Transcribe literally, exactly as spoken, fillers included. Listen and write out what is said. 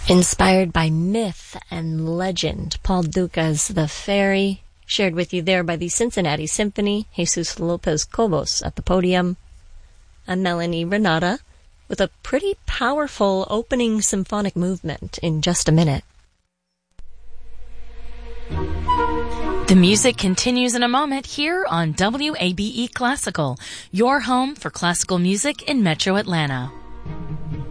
Inspired by myth and legend, Paul Dukas' The Fairy, shared with you there by the Cincinnati Symphony, Jesus Lopez Cobos at the podium. I'm Melanie Renata with a pretty powerful opening symphonic movement in just a minute. The music continues in a moment here on W A B E Classical, your home for classical music in Metro Atlanta.